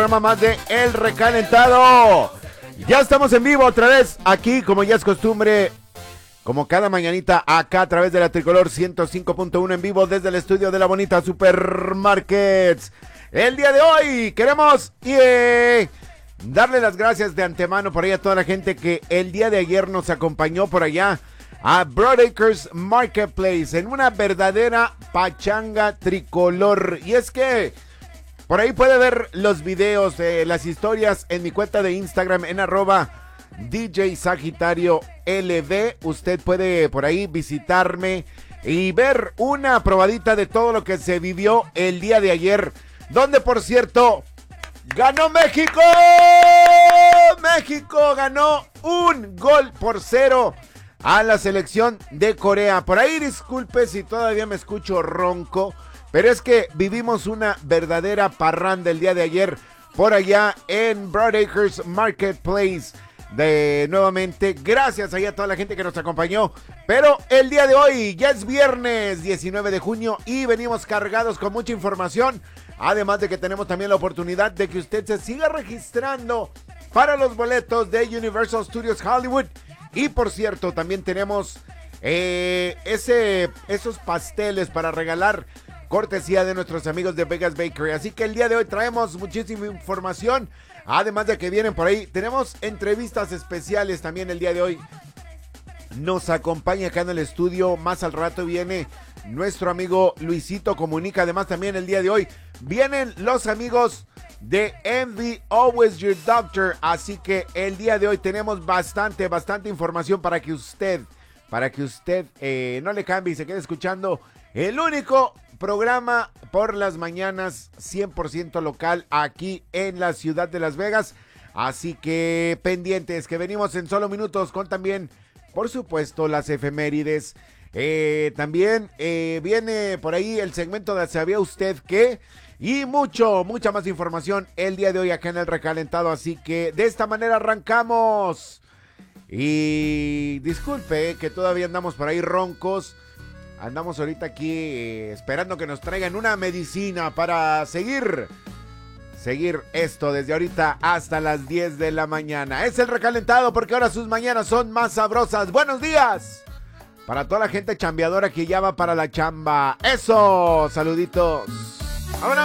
programa más de El Recalentado. Ya estamos en vivo otra vez aquí, como ya es costumbre, como cada mañanita, acá a través de la Tricolor 105.1 en vivo desde el estudio de la bonita Supermarkets. El día de hoy queremos darle las gracias de antemano por ahí a toda la gente que el día de ayer nos acompañó por allá a Broadacres Marketplace en una verdadera pachanga tricolor. Y es que por ahí puede ver los videos, las historias en mi cuenta de Instagram en @DJ Sagitario LD. Usted puede por ahí visitarme y ver una probadita de todo lo que se vivió el día de ayer, donde por cierto ganó México. México ganó 1-0 a la selección de Corea. Por ahí disculpe si todavía me escucho ronco, pero es que vivimos una verdadera parranda el día de ayer por allá en Broadacres Marketplace. Nuevamente, gracias ahí a toda la gente que nos acompañó. Pero el día de hoy ya es viernes 19 de junio y venimos cargados con mucha información. Además de que tenemos también la oportunidad de que usted se siga registrando para los boletos de Universal Studios Hollywood. Y por cierto, también tenemos esos pasteles para regalar, cortesía de nuestros amigos de Vegas Bakery. Así que el día de hoy traemos muchísima información. Además de que vienen por ahí, tenemos entrevistas especiales también el día de hoy. Nos acompaña acá en el estudio. Más al rato viene nuestro amigo Luisito Comunica. Además también el día de hoy vienen los amigos de Envy Always Your Doctor. Así que el día de hoy tenemos bastante información para que usted no le cambie y se quede escuchando el único programa por las mañanas 100% local aquí en la ciudad de Las Vegas. Así que pendientes, que venimos en solo minutos con también, por supuesto, las efemérides. También viene por ahí el segmento de ¿Sabía usted qué? Y mucha más información el día de hoy acá en El Recalentado. Así que de esta manera arrancamos. Y disculpe que todavía andamos por ahí roncos. Andamos ahorita aquí esperando que nos traigan una medicina para seguir esto desde ahorita hasta las 10 de la mañana. Es El Recalentado porque ahora sus mañanas son más sabrosas. Buenos días para toda la gente chambeadora que ya va para la chamba. ¡Eso! Saluditos. ¡Vámonos!